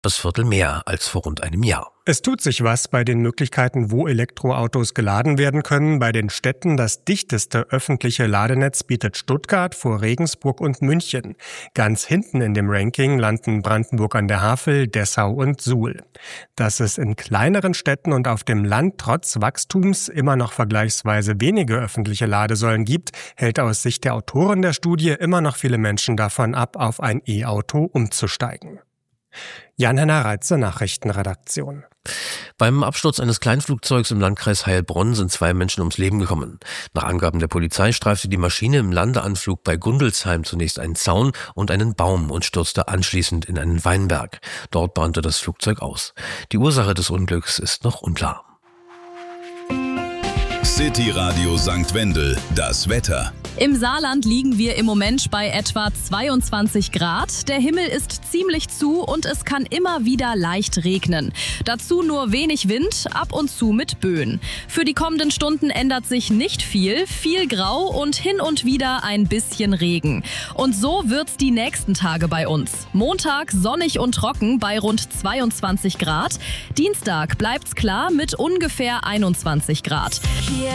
das Viertel mehr als vor rund einem Jahr. Es tut sich was bei den Möglichkeiten, wo Elektroautos geladen werden können. Bei den Städten das dichteste öffentliche Ladenetz bietet Stuttgart vor Regensburg und München. Ganz hinten in dem Ranking landen Brandenburg an der Havel, Dessau und Suhl. Dass es in kleineren Städten und auf dem Land trotz Wachstums immer noch vergleichsweise wenige öffentliche Ladesäulen gibt, hält aus Sicht der Autoren der Studie immer noch viele Menschen davon ab, auf ein E-Auto umzusteigen. Jan-Henner Reitze, Nachrichtenredaktion. Beim Absturz eines Kleinflugzeugs im Landkreis Heilbronn sind 2 Menschen ums Leben gekommen. Nach Angaben der Polizei streifte die Maschine im Landeanflug bei Gundelsheim zunächst einen Zaun und einen Baum und stürzte anschließend in einen Weinberg. Dort brannte das Flugzeug aus. Die Ursache des Unglücks ist noch unklar. City Radio St. Wendel, das Wetter. Im Saarland liegen wir im Moment bei etwa 22 Grad. Der Himmel ist ziemlich zu und es kann immer wieder leicht regnen. Dazu nur wenig Wind, ab und zu mit Böen. Für die kommenden Stunden ändert sich nicht viel. Viel Grau und hin und wieder ein bisschen Regen. Und so wird's die nächsten Tage bei uns. Montag sonnig und trocken bei rund 22 Grad. Dienstag bleibt's klar mit ungefähr 21 Grad.